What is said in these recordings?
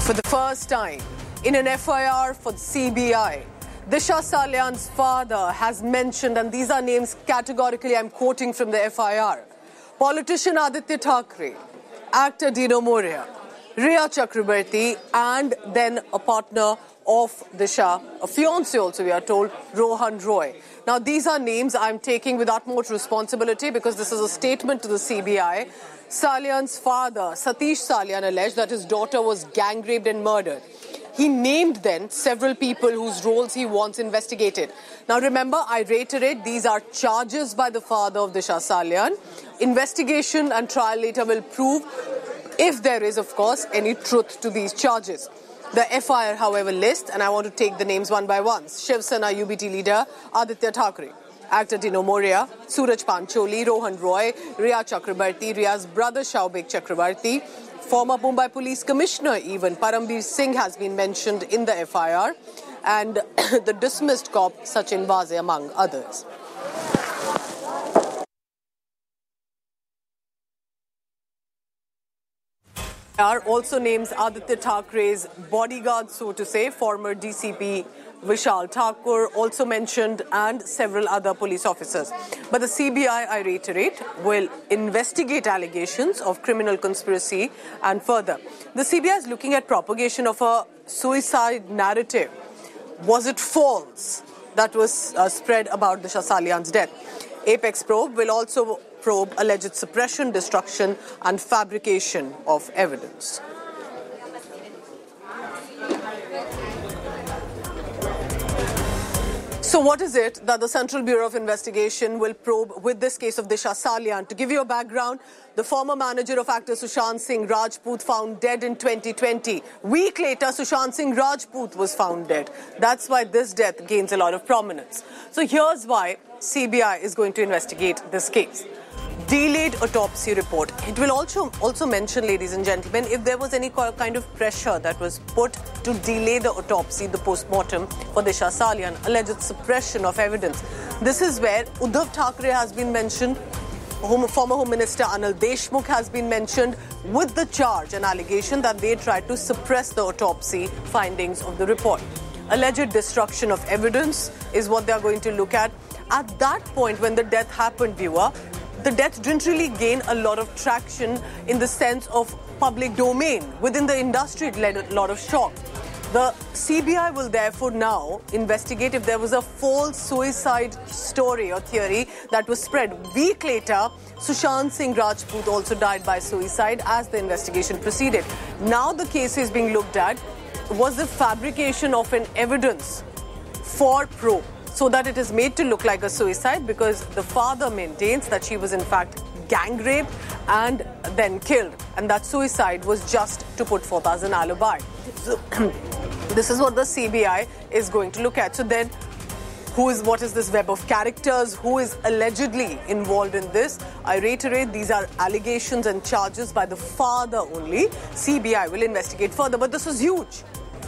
For the first time in an FIR for the CBI, Disha Salyan's father has mentioned, and these are names categorically I'm quoting from the FIR, politician Aditya Thackeray, actor Dino Moria, Rhea Chakrabarti, and then a partner of Disha, a fiancé also we are told, Rohan Roy. Now these are names I'm taking with utmost responsibility because this is a statement to the CBI. Salyan's father, Satish Salyan, alleged that his daughter was gang raped and murdered. He named then several people whose roles he wants investigated. Now remember, I reiterate, these are charges by the father of Disha Salyan. Investigation and trial later will prove if there is, of course, any truth to these charges. The FIR, however, lists, and I want to take the names one by one. Shiv Sena UBT leader Aditya Thackeray, actor Dino Moria, Suraj Pancholi, Rohan Roy, Rhea Chakrabarti, Rhea's brother Shaubik Chakrabarti, former Mumbai Police Commissioner even Parambir Singh has been mentioned in the FIR, and the dismissed cop Sachin Vaze, among others. Also names Aditya Thackeray's bodyguard, so to say, former DCP Vishal Thakur, also mentioned, and several other police officers. But the CBI, I reiterate, will investigate allegations of criminal conspiracy and further. The CBI is looking at propagation of a suicide narrative. Was it false that was spread about Disha Salyan's death? Apex probe will also probe alleged suppression, destruction and fabrication of evidence. So what is it that the Central Bureau of Investigation will probe with this case of Disha Salyan? To give you a background, the former manager of actor Sushant Singh Rajput found dead in 2020. Week later, Sushant Singh Rajput was found dead. That's why this death gains a lot of prominence. So here's why CBI is going to investigate this case. Delayed autopsy report. It will also mention, ladies and gentlemen, if there was any kind of pressure that was put to delay the autopsy, the post-mortem for Disha Salyan, alleged suppression of evidence. This is where Uddhav Thackeray has been mentioned, former Home Minister Anil Deshmukh has been mentioned with the charge and allegation that they tried to suppress the autopsy findings of the report. Alleged destruction of evidence is what they are going to look at. At that point, when the death happened, viewer, the death didn't really gain a lot of traction in the sense of public domain. Within the industry, it led a lot of shock. The CBI will therefore now investigate if there was a false suicide story or theory that was spread. A week later, Sushant Singh Rajput also died by suicide as the investigation proceeded. Now the case is being looked at. Was the fabrication of an evidence for probe, so that it is made to look like a suicide, because the father maintains that she was in fact gang raped and then killed, and that suicide was just to put forth as an alibi. So this is what the CBI is going to look at. So then, what is this web of characters? Who is allegedly involved in this? I reiterate, these are allegations and charges by the father only. CBI will investigate further, but this is huge.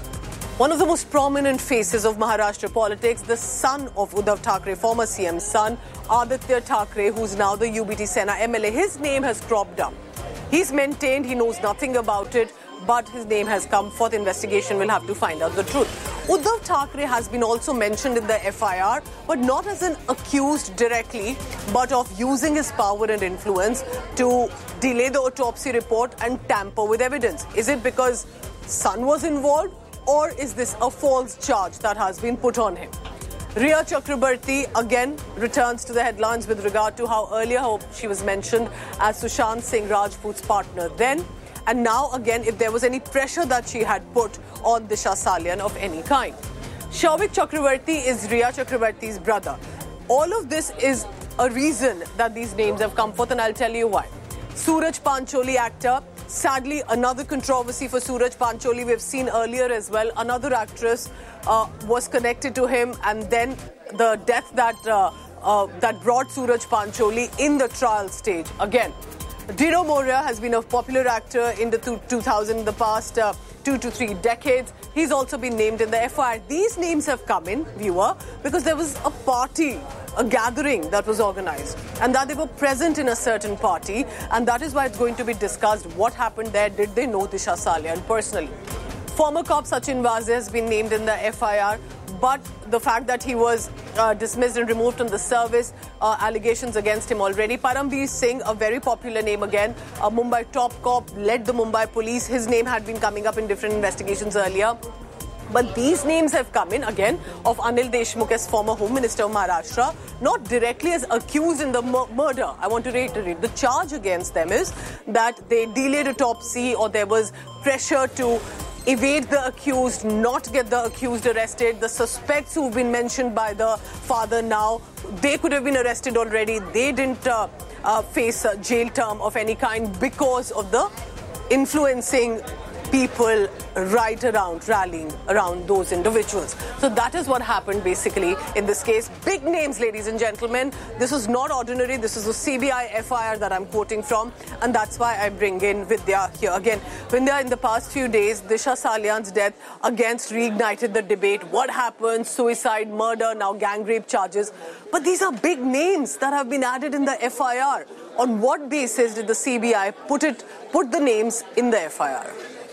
One of the most prominent faces of Maharashtra politics, the son of Uddhav Thackeray, former CM's son, Aditya Thackeray, who's now the UBT Sena MLA. His name has cropped up. He's maintained he knows nothing about it, but his name has come forth. Investigation will have to find out the truth. Uddhav Thackeray has been also mentioned in the FIR, but not as an accused directly, but of using his power and influence to delay the autopsy report and tamper with evidence. Is it because son was involved? Or is this a false charge that has been put on him? Rhea Chakrabarti again returns to the headlines with regard to how earlier she was mentioned as Sushant Singh Rajput's partner then. And now again, if there was any pressure that she had put on Disha Salyan of any kind. Shaubik Chakrabarti is Rhea Chakrabarti's brother. All of this is a reason that these names have come forth, and I'll tell you why. Suraj Pancholi, actor. Sadly, another controversy for Suraj Pancholi. We've seen earlier as well. Another actress was connected to him, and then the death that brought Suraj Pancholi in the trial stage again. Dino Moria has been a popular actor in the 2000, the past 2 to 3 decades. He's also been named in the FIR. These names have come in, viewer, because there was a party, a gathering that was organized, and that they were present in a certain party, and that is why it's going to be discussed what happened there. Did they know Disha Salyan personally? Former cop Sachin Vaze has been named in the FIR, but the fact that he was dismissed and removed from the service, allegations against him already. Paramveer Singh, a very popular name again, a Mumbai top cop, led the Mumbai police. His name had been coming up in different investigations earlier. But these names have come in again of Anil Deshmukh as former Home Minister of Maharashtra, not directly as accused in the murder. I want to reiterate, the charge against them is that they delayed autopsy or there was pressure to evade the accused, not get the accused arrested. The suspects who've been mentioned by the father now, they could have been arrested already. They didn't face a jail term of any kind because of the influencing people right around, rallying around those individuals. So that is what happened basically in this case. Big names, ladies and gentlemen. This is not ordinary. This is a CBI FIR that I'm quoting from, and that's why I bring in Vidya here. Again, Vidya, in the past few days, Disha Salian's death against reignited the debate. What happened? Suicide, murder, now gang rape charges. But these are big names that have been added in the FIR. On what basis did the CBI put the names in the FIR?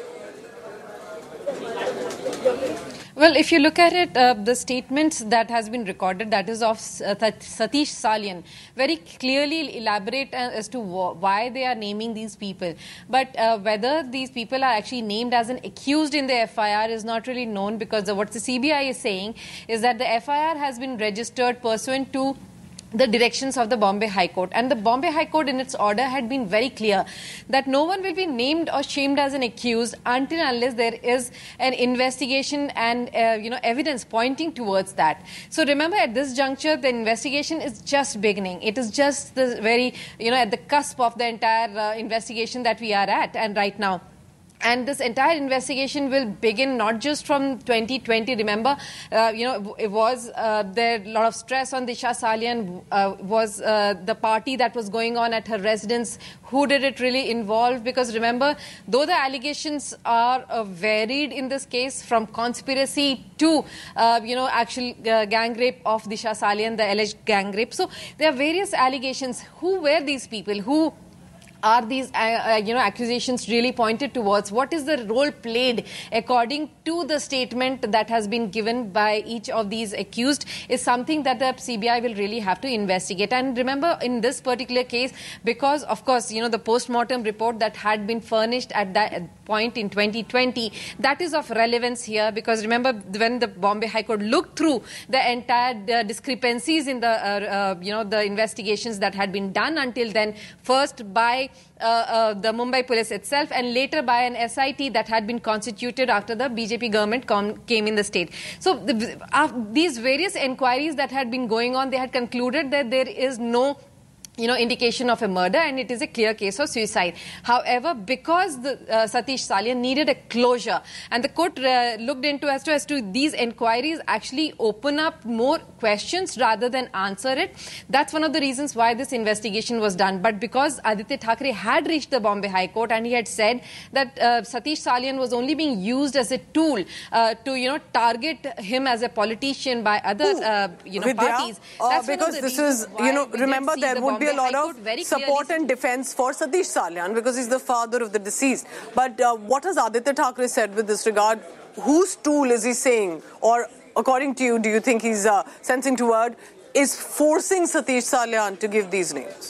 Well, if you look at it, the statements that has been recorded, that is of Satish Salian, very clearly elaborate as to why they are naming these people. But whether these people are actually named as an accused in the FIR is not really known, because what the CBI is saying is that the FIR has been registered pursuant to the directions of the Bombay High Court. And the Bombay High Court in its order had been very clear that no one will be named or shamed as an accused until unless there is an investigation and evidence pointing towards that. So remember, at this juncture, the investigation is just beginning. It is just the very, at the cusp of the entire investigation that we are at and right now. And this entire investigation will begin not just from 2020. Remember, it was there a lot of stress on Disha Salian. Was the party that was going on at her residence? Who did it really involve? Because remember, though the allegations are varied in this case, from conspiracy to actual gang rape of Disha Salian, the alleged gang rape. So there are various allegations. Who were these people? Who are these accusations really pointed towards? What is the role played according to the statement that has been given by each of these accused is something that the CBI will really have to investigate. And remember, in this particular case, because of course the post-mortem report that had been furnished at that point in 2020, that is of relevance here, because remember, when the Bombay High Court looked through the entire discrepancies in the the investigations that had been done until then, first by the Mumbai police itself and later by an SIT that had been constituted after the BJP government came in the state. So these various inquiries that had been going on, they had concluded that there is no indication of a murder, and it is a clear case of suicide. However, because the Satish Salian needed a closure, and the court looked into as to these inquiries actually open up more questions rather than answer it. That's one of the reasons why this investigation was done. But because Aditya Thackeray had reached the Bombay High Court and he had said that Satish Salian was only being used as a tool to target him as a politician by other parties. That's because this is remember, there would be a lot of support and defense for Satish Salian because he's the father of the deceased. But what has Aditya Thackeray said with this regard? Whose tool is he saying? Or according to you, do you think he's sensing toward is forcing Satish Salian to give these names?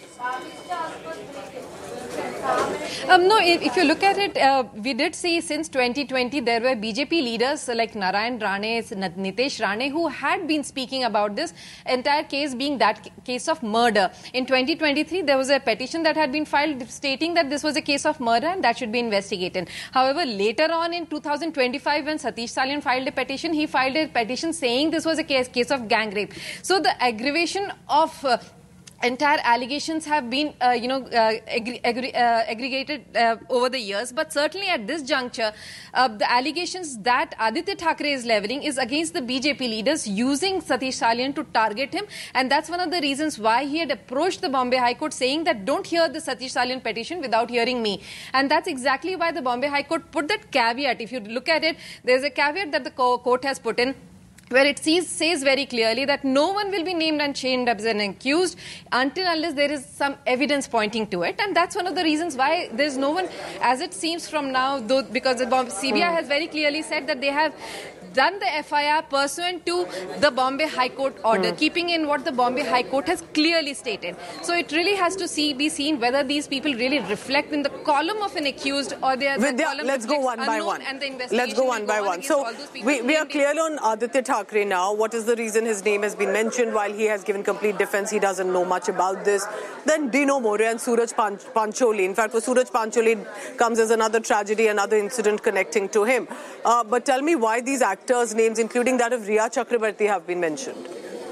No, if you look at it, we did see since 2020 there were BJP leaders like Narayan Rane, Nitesh Rane, who had been speaking about this entire case being that case of murder. In 2023, there was a petition that had been filed stating that this was a case of murder and that should be investigated. However, later on in 2025, when Satish Salian filed a petition, he filed a petition saying this was a case of gang rape. So the aggravation of entire allegations have been, aggregated over the years. But certainly at this juncture, the allegations that Aditya Thackeray is levelling is against the BJP leaders using Satish Salian to target him. And that's one of the reasons why he had approached the Bombay High Court saying that don't hear the Satish Salian petition without hearing me. And that's exactly why the Bombay High Court put that caveat. If you look at it, there's a caveat that the court has put in, where it says very clearly that no one will be named and chained as an accused unless there is some evidence pointing to it. And that's one of the reasons why there's no one, as it seems from now, though, because the CBI has very clearly said that they have done the FIR pursuant to the Bombay High Court order, keeping in what the Bombay High Court has clearly stated. So it really has to be seen whether these people really reflect in the column of an accused or they are the column. Let's go one by one. And the investigation let's go one by one. So we are clear on Aditya Thackeray now. What is the reason his name has been mentioned? While he has given complete defense, he doesn't know much about this. Then Dino More and Suraj Pancholi. In fact, for Suraj Pancholi comes as another tragedy, another incident connecting to him. But tell me why these actors' names, including that of Riya Chakrabarti, have been mentioned.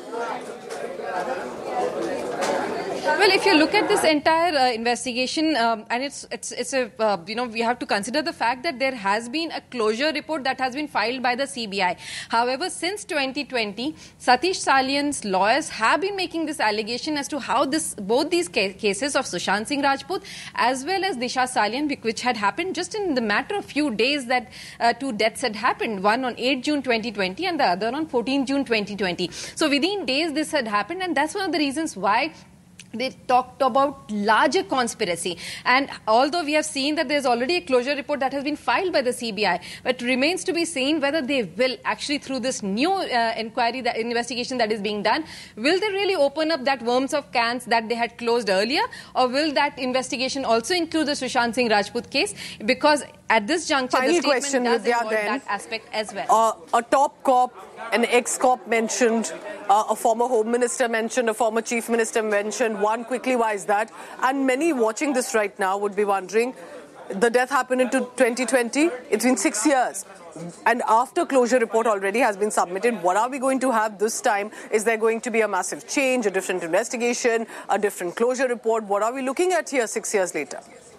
Well, if you look at this entire investigation, and it's a we have to consider the fact that there has been a closure report that has been filed by the CBI. However, since 2020, Satish Salian's lawyers have been making this allegation as to how both these cases of Sushant Singh Rajput as well as Disha Salian, which had happened just in the matter of few days, that two deaths had happened, one on 8 June 2020 and the other on 14 June 2020. So within days this had happened, and that's one of the reasons why they talked about larger conspiracy. And although we have seen that there's already a closure report that has been filed by the CBI, but it remains to be seen whether they will actually, through this new investigation that is being done, will they really open up that worms of cans that they had closed earlier, or will that investigation also include the Sushant Singh Rajput case? Because at this juncture, Final the statement question, does Vidya, involve then, that aspect as well. A top cop, an ex-cop mentioned, a former Home Minister mentioned, a former Chief Minister mentioned. One, quickly, why is that? And many watching this right now would be wondering, the death happened in 2020. It's been 6 years. And after closure report already has been submitted, what are we going to have this time? Is there going to be a massive change, a different investigation, a different closure report? What are we looking at here 6 years later?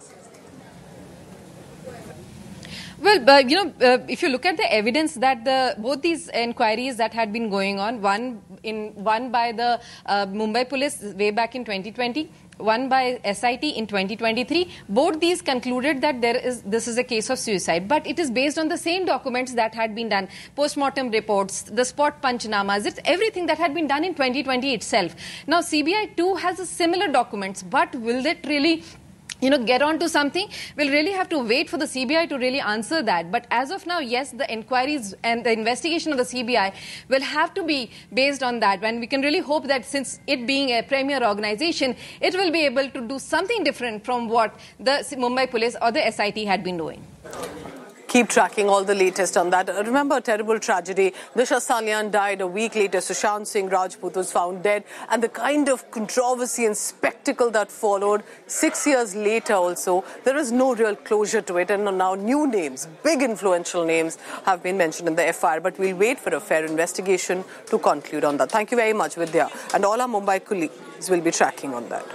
Well, if you look at the evidence that both these inquiries that had been going on, one by the Mumbai police way back in 2020, one by SIT in 2023, both these concluded that this is a case of suicide. But it is based on the same documents that had been done, post-mortem reports, the spot panchnamas, it's everything that had been done in 2020 itself. Now, CBI too has a similar documents, but will it really get on to something? We'll really have to wait for the CBI to really answer that. But as of now, yes, the inquiries and the investigation of the CBI will have to be based on that. And we can really hope that, since it being a premier organization, it will be able to do something different from what the Mumbai police or the SIT had been doing. Keep tracking all the latest on that. Remember, a terrible tragedy. Disha Salian died a week later. Sushant Singh Rajput was found dead. And the kind of controversy and spectacle that followed 6 years later also, there is no real closure to it. And now new names, big influential names, have been mentioned in the FIR. But we'll wait for a fair investigation to conclude on that. Thank you very much, Vidya. And all our Mumbai colleagues will be tracking on that.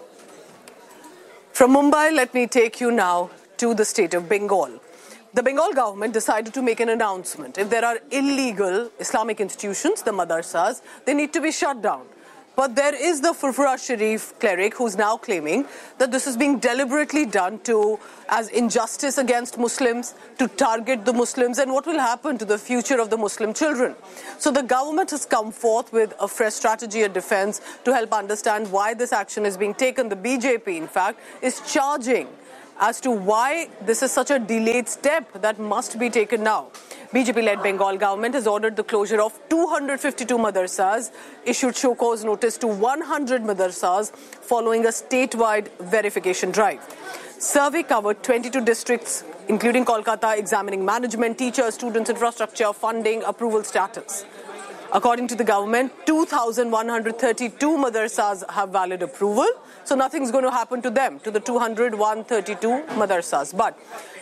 From Mumbai, let me take you now to the state of Bengal. The Bengal government decided to make an announcement. If there are illegal Islamic institutions, the madrasas, they need to be shut down. But there is the Furfura Sharif cleric who's now claiming that this is being deliberately done as injustice against Muslims, to target the Muslims, and what will happen to the future of the Muslim children. So the government has come forth with a fresh strategy of defense to help understand why this action is being taken. The BJP, in fact, is charging as to why this is such a delayed step that must be taken now. BJP-led Bengal government has ordered the closure of 252 madrasas, issued show cause notice to 100 madrasas following a statewide verification drive. Survey covered 22 districts, including Kolkata, examining management, teachers, students, infrastructure, funding, approval status. According to the government, 2,132 madrasas have valid approval, so nothing's going to happen to them, to the 132 madrasas. But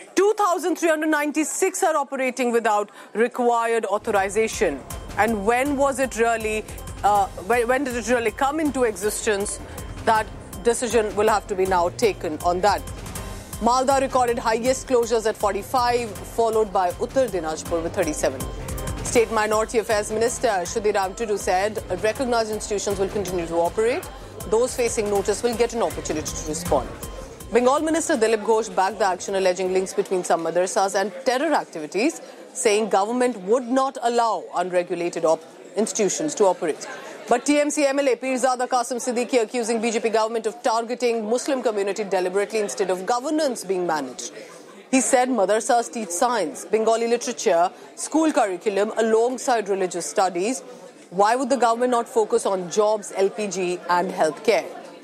2,396 are operating without required authorization. And when was it really, when did it really come into existence? That decision will have to be now taken on that. Malda recorded highest closures at 45, followed by Uttar Dinajpur with 37. State Minority Affairs Minister Shudiram Tudu said recognized institutions will continue to operate. Those facing notice will get an opportunity to respond. Bengal Minister Dilip Ghosh backed the action alleging links between some madrasas and terror activities, saying government would not allow unregulated institutions to operate. But TMC MLA Pirzada Qasim Siddiqui accusing BJP government of targeting Muslim community deliberately instead of governance being managed. He said madrasas teach science, Bengali literature, school curriculum alongside religious studies. Why would the government not focus on jobs, LPG and healthcare?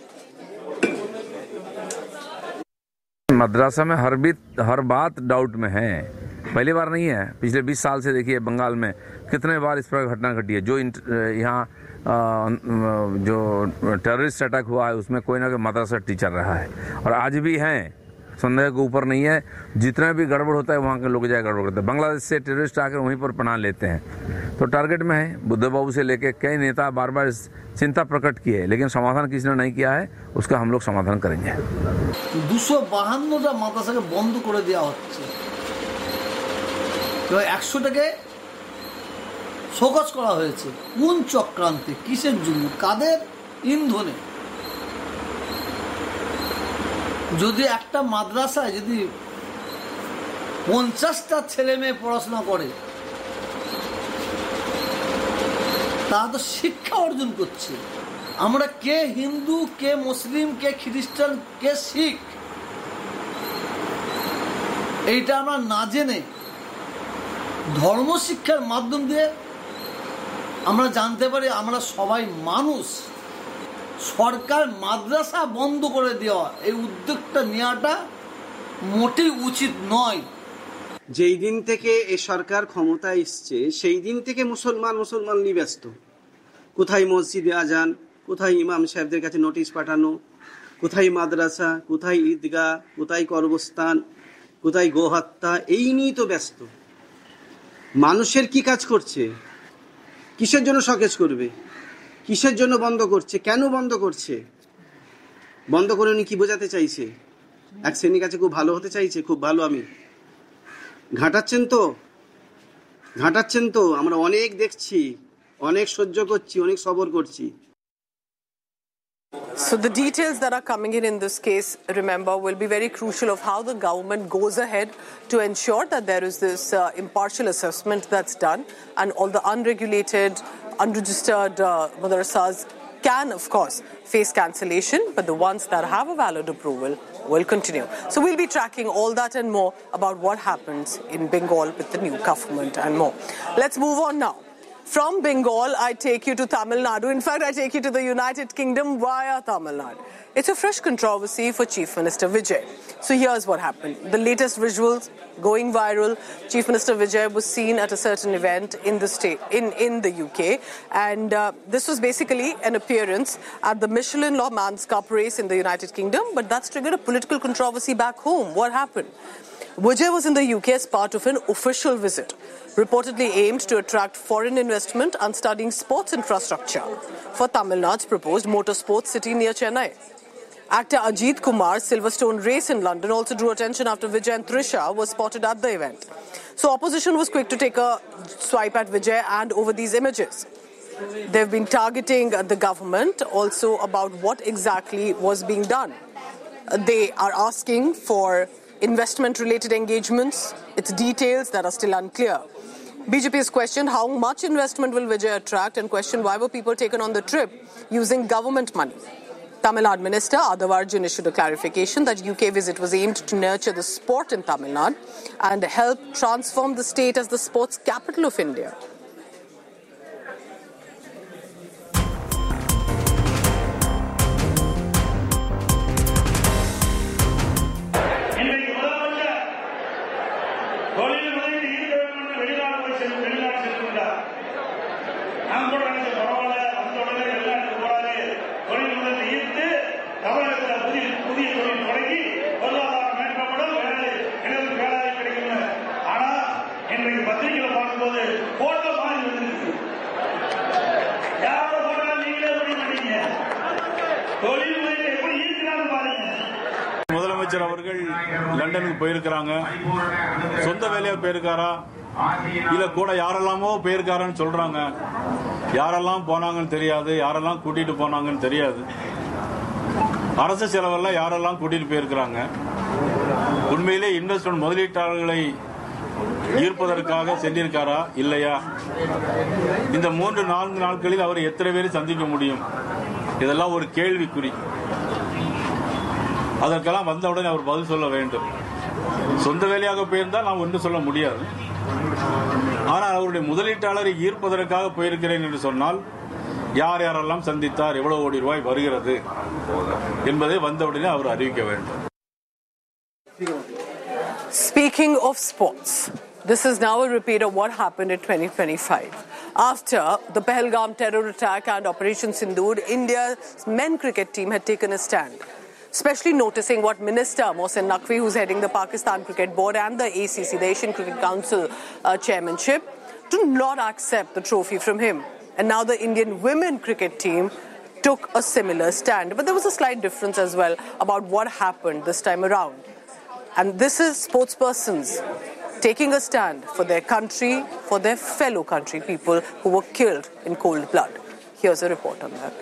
Madrasa में हर बात doubt में है, पहली बार नहीं है। पिछले 20 साल से देखिए बंगाल में कितने बार इस पर घटना घटी है। जो यहाँ जो टेररिस्ट अटैक हुआ है उसमें कोई ना कोई मद्रासा टीचर रहा है और आज भी हैं, संदेह के ऊपर नहीं है। जितना भी गड़बड़ होता है वहाँ के लोग जाए गड़बड़ करते हैं। बांग्लादेश से टेररिस्ट आकर वहीं पर पनाह लेते हैं, तो टारगेट में है। बुद्ध बाबू से लेके कई नेता बार बार चिंता प्रकट की है, लेकिन समाधान किसी ने नहीं किया है, उसका हम लोग समाधान करेंगे। 252টা মাদ্রাসাকে বন্ধ করে দেওয়া হচ্ছে, 100টাকে শোকজ করা হয়েছে। কোন চক্রান্তে, কিসের জন্য, কাদের ইন্ধনে? যদি একটা মাদ্রাসায় যদি 50টা ছেলে মেয়ে পড়াশোনা করে, তারা তো শিক্ষা অর্জন করছে। আমরা কে হিন্দু, কে মুসলিম, কে খ্রিস্টান, কে শিখ, এইটা আমরা না জেনে ধর্ম শিক্ষার মাধ্যম দিয়ে আমরা জানতে পারি আমরা সবাই মানুষ। সরকার মাদ্রাসা বন্ধ করে দেওয়া এই উদ্যোগটা নেওয়াটা মোটেই উচিত নয়। যেই দিন থেকে এই সরকার ক্ষমতায় এসছে সেই দিন থেকে মুসলমান নিয়ে ব্যস্ত। কোথায় মসজিদে আজান, কোথায় ইমাম সাহেবদের কাছে নোটিশ পাঠানো, কোথায় মাদ্রাসা, কোথায় ঈদগাহ, কোথায় কবরস্থান, কোথায় গোহত্যা, এই নিয়েই তো ব্যস্ত। মানুষের কি কাজ করছে, কিসের জন্য শোকেজ করবে, কিসের জন্য বন্ধ করছে, কেন বন্ধ করছে, বন্ধ করে উনি কি বোঝাতে চাইছে? এক শ্রেণীর কাছে খুব ভালো হতে চাইছে, খুব ভালো আমি ঘাটাচ্ছেন তো আমরা অনেক দেখছি, অনেক সহ্য করছি, অনেক সবর করছি। So the details that are coming in this case, remember, will be very crucial of how the government goes ahead to ensure that there is this impartial assessment that's done and all the unregulated, unregistered madrasas can, of course, face cancellation, but the ones that have a valid approval will continue. So we'll be tracking all that and more about what happens in Bengal with the new government and more. Let's move on now. From Bengal, I take you to Tamil Nadu. In fact, I take you to the United Kingdom via Tamil Nadu. It's a fresh controversy for Chief Minister Vijay. So here's what happened. The latest visuals going viral. Chief Minister Vijay was seen at a certain event in the state, in the UK. And this was basically an appearance at the Michelin La Man's Cup race in the United Kingdom. But that's triggered a political controversy back home. What happened? Vijay was in the UK as part of an official visit, reportedly aimed to attract foreign investment and studying sports infrastructure for Tamil Nadu's proposed motorsports city near Chennai. Actor Ajit Kumar's Silverstone race in London also drew attention after Vijay and Trisha were spotted at the event. So opposition was quick to take a swipe at Vijay and over these images. They've been targeting the government also about what exactly was being done. They are asking for investment-related engagements. It's details that are still unclear. BJP has questioned how much investment will Vijay attract and questioned why were people taken on the trip using government money. Tamil Nadu Minister Adavarjan issued a clarification that UK visit was aimed to nurture the sport in Tamil Nadu and help transform the state as the sports capital of India. முதலமைச்சர் அவர்கள் லண்டனுக்கு போயிருக்கிறாங்க. சொந்த வேலையா போயிருக்காரா இல்ல கூட யாரெல்லாமோ போயிருக்காருன்னு சொல்றாங்க. யாரெல்லாம் போனாங்கன்னு தெரியாது, யாரெல்லாம் கூட்டிட்டு போனாங்கன்னு தெரியாது. அரசு செலவெல்லாம் யாரெல்லாம் கூட்டிட்டு போயிருக்கிறாங்க, உண்மையிலே இன்வெஸ்ட்மெண்ட் முதலீட்டாளர்களை ஈர்ப்பதற்காக சென்றிருக்காரா இல்லையா, இந்த 3-4 நாட்களில் அவர் எத்தனை பேரை சந்திக்க முடியும், இதெல்லாம் ஒரு கேள்விக்குறி. அதற்கெல்லாம் வந்தவுடன் அவர் பதில் சொல்ல வேண்டும். சொந்த வேலையாக போயிருந்தால் நாம் ஒன்றும் சொல்ல முடியாது. ஆனால் அவருடைய முதலீட்டாளரை ஈர்ப்பதற்காக போயிருக்கிறேன் என்று சொன்னால் யார் யாரெல்லாம் சந்தித்தார், எவ்வளவு கோடி ரூபாய் வருகிறது என்பதை வந்தவுடனே அவர் அறிவிக்க வேண்டும். Speaking of sports, this is now a repeat of what happened in 2025. After the Pahalgam terror attack and Operation Sindoor, India's men cricket team had taken a stand, especially noticing what Minister Mohsin Naqvi, who's heading the Pakistan Cricket Board and the ACC, the Asian Cricket Council chairmanship, do not accept the trophy from him. And now the Indian women cricket team took a similar stand. But there was a slight difference as well about what happened this time around. And this is sportspersons taking a stand for their country, for their fellow country people who were killed in cold blood. Here's a report on that.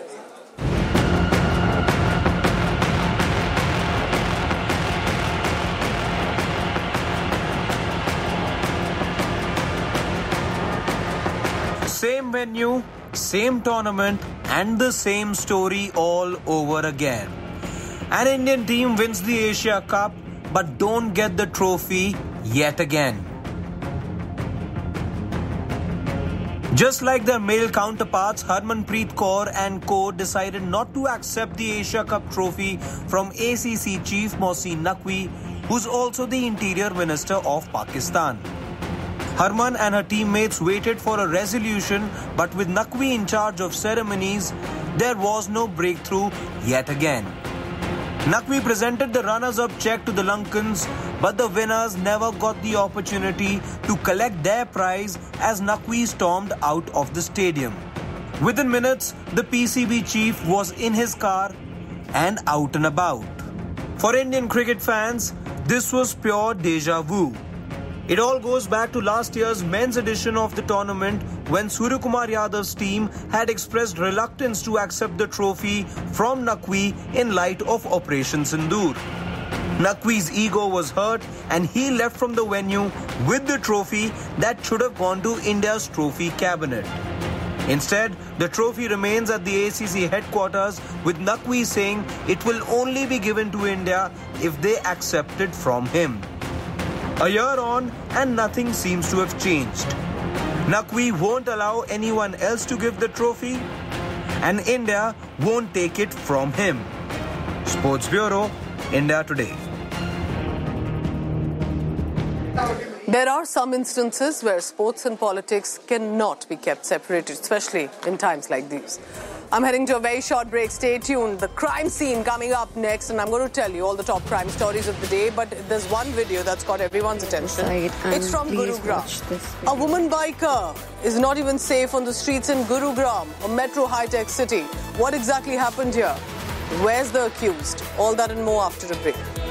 Same venue, same tournament, and the same story all over again. An Indian team wins the Asia Cup but don't get the trophy yet again. Just like their male counterparts, Harmanpreet Kaur and co decided not to accept the Asia Cup trophy from ACC chief Mohsin Naqvi, who's also the Interior Minister of Pakistan. Harman and her teammates waited for a resolution, but with Naqvi in charge of ceremonies, there was no breakthrough yet again. Naqvi presented the runners-up check to the Lankans, but the winners never got the opportunity to collect their prize as Naqvi stormed out of the stadium. Within minutes, the PCB chief was in his car and out and about. For Indian cricket fans, this was pure deja vu. It all goes back to last year's men's edition of the tournament when Suryakumar Yadav's team had expressed reluctance to accept the trophy from Naqvi in light of Operation Sindoor. Naqvi's ego was hurt and he left from the venue with the trophy that should have gone to India's trophy cabinet. Instead, the trophy remains at the ACC headquarters with Naqvi saying it will only be given to India if they accept it from him. A year on and nothing seems to have changed. Naqvi won't allow anyone else to give the trophy and India won't take it from him. Sports Bureau, India Today. There are some instances where sports and politics cannot be kept separated, especially in times like these. I'm heading to a very short break. Stay tuned. The crime scene coming up next, and I'm going to tell you all the top crime stories of the day. But there's one video that's got everyone's attention. It's from Gurugram. A woman biker is not even safe on the streets in Gurugram, a metro high-tech city. What exactly happened here? Where's the accused? All that and more after a break.